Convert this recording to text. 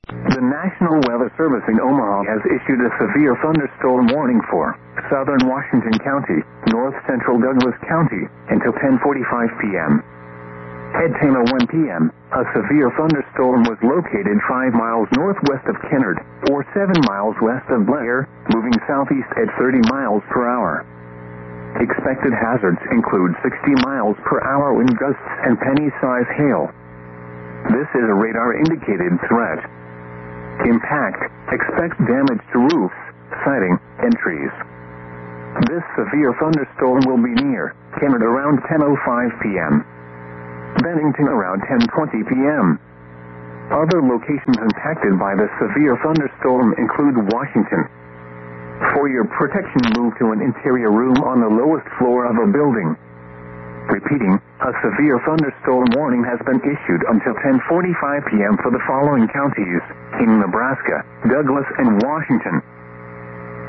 The National Weather Service in Omaha has issued a severe thunderstorm warning for southern Washington County, north central Douglas County, until 10:45 p.m. At 10:01 p.m., a severe thunderstorm was located 5 miles northwest of Kennard, or 7 miles west of Blair, moving southeast at 30 miles per hour. Expected hazards include 60 miles per hour wind gusts and penny-size hail. This is a radar-indicated threat. Impact: expect damage to roofs, siding, and trees. This severe thunderstorm will be near Kennard around 10:05 p.m. Bennington around 10:20 p.m. Other locations impacted by the severe thunderstorm include Washington. For your protection, move to an interior room on the lowest floor of a building. Repeating, a severe thunderstorm warning has been issued until 10:45 p.m. for the following counties: King, Nebraska, Douglas, and Washington.